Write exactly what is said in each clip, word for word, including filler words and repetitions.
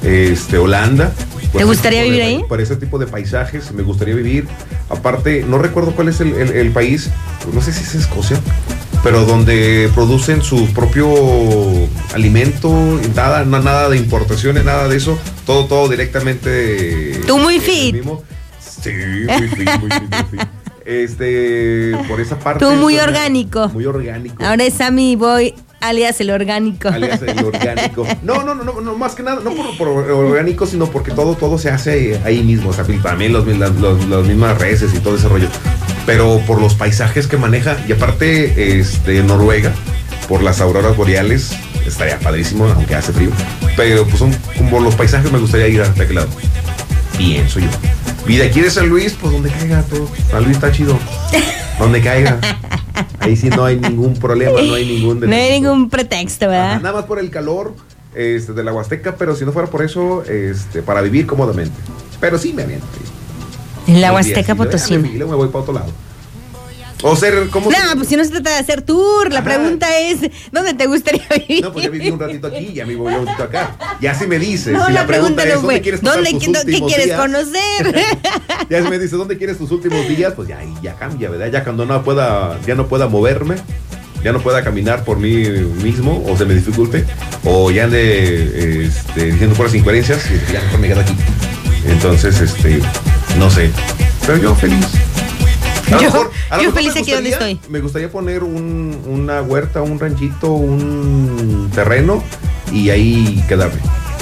este, Holanda. ¿Te gustaría vivir de, ahí? Para ese tipo de paisajes me gustaría vivir. Aparte, no recuerdo cuál es el, el, el país, no sé si es Escocia, pero donde producen su propio alimento, nada, no, nada de importaciones, nada de eso, todo, todo directamente. Tú muy fit. Mismo. Sí, muy fit, muy fit, muy fit. Este, por esa parte. Tú muy orgánico. Muy orgánico. Ahora es Sammy Boy, alias el orgánico. Alias el orgánico. No, no, no, no, no más que nada, no por, por orgánico, sino porque todo, todo se hace ahí mismo. O sea, también los, los, los, las mismas reses y todo ese rollo. Pero por los paisajes que maneja, y aparte, este, Noruega, por las auroras boreales, estaría padrísimo, aunque hace frío. Pero pues son como los paisajes, me gustaría ir hasta aquel lado. Pienso yo. Y de aquí de San Luis, pues donde caiga todo. San Luis está chido. Donde caiga. Ahí sí no hay ningún problema, no hay ningún No hay ningún pretexto, ¿verdad? Ajá, nada más por el calor este, de la Huasteca, pero si no fuera por eso, este, para vivir cómodamente. Pero sí me aviento. En la Huasteca Potosina. Me voy para otro lado. O ser, ¿cómo? No, se... pues si no se trata de hacer tour, la Ajá. pregunta es, ¿dónde te gustaría vivir? No, pues ya viví un ratito aquí, ya me voy un ratito acá. Ya si me dices, no, si la, la pregunta, pregunta no es, ¿dónde quieres pasar ¿Dónde, tus ¿qué, últimos ¿qué quieres días? conocer? Ya si me dices, ¿dónde quieres tus últimos días? Pues ya ahí ya cambia, ¿verdad? Ya cuando no pueda, ya no pueda moverme, ya no pueda caminar por mí mismo, o se me dificulte, o ya ande este, diciendo puras incoherencias, y ya mejor me quedo aquí. Entonces, este, no sé. Pero yo feliz. A yo, mejor, a yo feliz aquí donde estoy. Me gustaría poner un, una huerta, un ranchito, un terreno y ahí quedarme.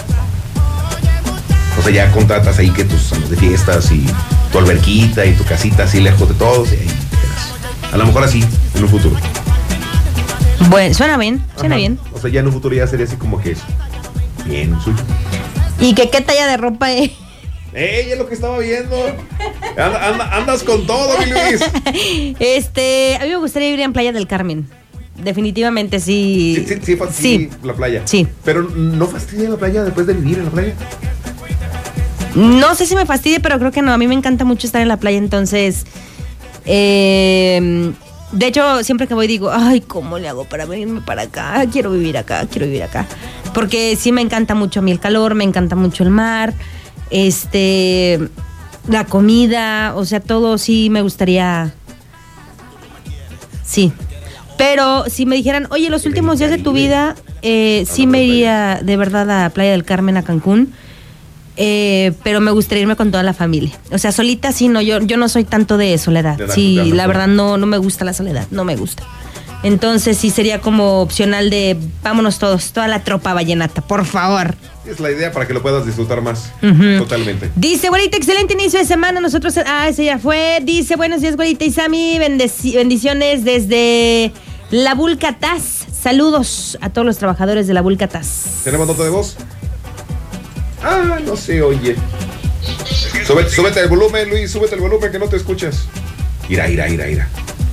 O sea, ya contratas ahí que tus salas de fiestas y tu alberquita y tu casita así lejos de todos y ahí te quedas. A lo mejor así, en un futuro. Bueno, suena bien, suena Ajá. bien. O sea, ya en un futuro ya sería así como que es bien suyo. ¿Y que qué talla de ropa es? ¡Ey! Es lo que estaba viendo. Anda, anda, andas con todo, mi Luis. Este, a mí me gustaría vivir en Playa del Carmen. Definitivamente sí. Sí, sí, sí, sí, sí. La playa. Sí. Pero ¿no fastidia la playa después de vivir en la playa? No sé si me fastidie, pero creo que no. A mí me encanta mucho estar en la playa, entonces. Eh, de hecho, siempre que voy digo, ay, ¿cómo le hago para venirme para acá? Quiero vivir acá, quiero vivir acá. Porque sí me encanta mucho a mí el calor, me encanta mucho el mar. Este, la comida, o sea, todo sí me gustaría. Sí. Pero si me dijeran, oye, los últimos días de tu vida, eh, sí me iría de verdad a Playa del Carmen, a Cancún. Eh, pero me gustaría irme con toda la familia. O sea, solita sí, no, yo, yo no soy tanto de soledad. De la, sí, de la, la verdad no, no me gusta la soledad, no me gusta. Entonces sí sería como opcional de vámonos todos, toda la tropa vallenata, por favor. Es la idea para que lo puedas disfrutar más. Uh-huh. Totalmente. Dice, güerita, excelente inicio de semana. Nosotros, ah, ese ya fue. Dice, buenos días, güerita y Sammy. Bendici- bendiciones desde la Vulcataz. Saludos a todos los trabajadores de la Vulcataz. ¿Tenemos nota de voz? Ah, no sé, oye. Súbete, súbete el volumen, Luis, súbete el volumen que no te escuchas. Ira, ira, ira, ira.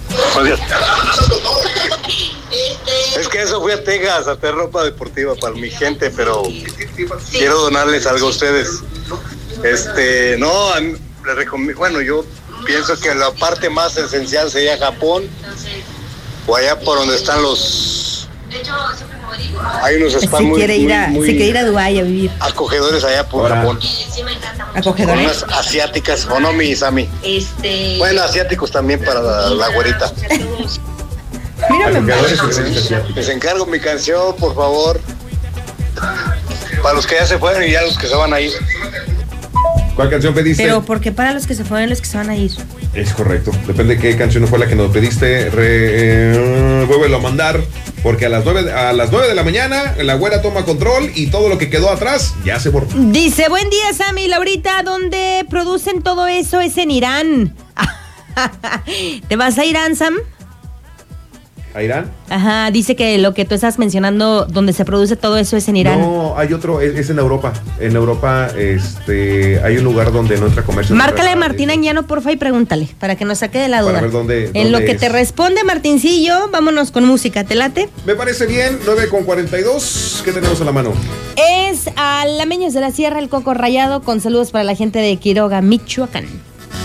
Es que eso fui a Texas a hacer ropa deportiva para mi gente, pero quiero donarles algo a ustedes. Este, no, les recomiendo, bueno, yo pienso que la parte más esencial sería Japón, o allá por donde están los... Hay unos spas si muy, quiere ir a, muy, muy si quiere ir a Dubái a vivir. Acogedores allá por Ahora. Japón. ¿Acogedores? Unas asiáticas, o no, mi Sammy. Este... Bueno, asiáticos también para la, la güerita. Mírame, Les encargo mi canción, por favor. Para los que ya se fueron y ya los que se van a ir. ¿Cuál canción pediste? Pero ¿por qué para los que se fueron los que se van a ir? Es correcto. Depende de qué canción fue la que nos pediste. Re, eh, vuélvelo a mandar. Porque a las nueve, a las nueve de la mañana la güera toma control y todo lo que quedó atrás ya se borró. Dice, buen día, Sammy. Laurita, ¿dónde producen todo eso? Es en Irán. ¿Te vas a Irán, Sam? ¿A Irán? Ajá, dice que lo que tú estás mencionando, donde se produce todo eso es en Irán. No, hay otro, es, es en Europa. En Europa, este, hay un lugar donde no entra comercio. Márcale a Martín Añano, porfa, y pregúntale, para que nos saque de la duda. Para ver dónde, en dónde lo que es. te responde Martincillo, vámonos con música, ¿te late? Me parece bien, nueve con cuarenta y dos. ¿Qué tenemos a la mano? Es a Lameños de la Sierra, el Coco Rayado, con saludos para la gente de Quiroga, Michoacán.